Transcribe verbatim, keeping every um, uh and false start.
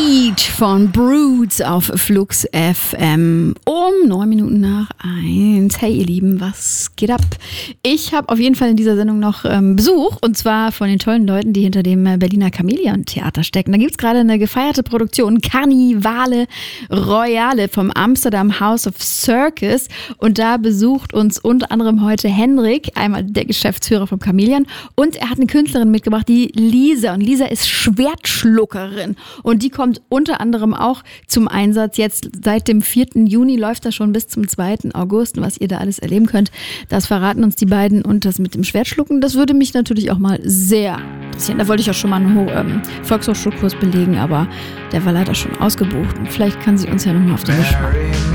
Beat von Broods auf Flux F M um neun Minuten nach eins. Hey ihr Lieben, was geht ab? Ich habe auf jeden Fall in dieser Sendung noch ähm, Besuch, und zwar von den tollen Leuten, die hinter dem Berliner Chamäleon-Theater stecken. Da gibt es gerade eine gefeierte Produktion, Karnivale Royale vom Amsterdam House of Circus, und da besucht uns unter anderem heute Hendrik, einmal der Geschäftsführer vom Chamäleon, und er hat eine Künstlerin mitgebracht, die Lisa, und Lisa ist Schwertschluckerin, und die kommt unter anderem auch zum Einsatz. Jetzt seit dem vierten Juni läuft das schon bis zum zweiten August. Und was ihr da alles erleben könnt, das verraten uns die beiden. Und das mit dem Schwertschlucken, das würde mich natürlich auch mal sehr interessieren. Da wollte ich auch schon mal einen Ho- ähm, Volkshochschulkurs belegen, aber der war leider schon ausgebucht. Und vielleicht kann sie uns ja nochmal auf den Geschmack